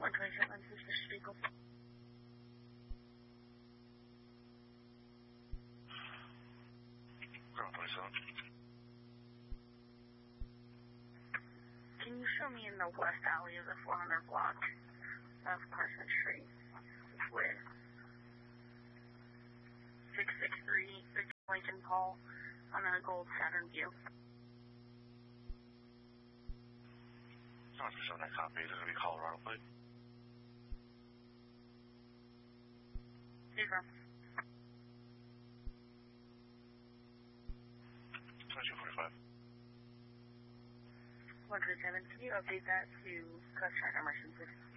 127, this is Spiegel. Ground 27. Can you show me in the west alley of the 400 block of Carson Street with 663 Lincoln Paul on a gold Saturn View? Not for showing that copy. This is going to be Colorado plate. Confirm. 2245. 127, can you update that to customer number, please?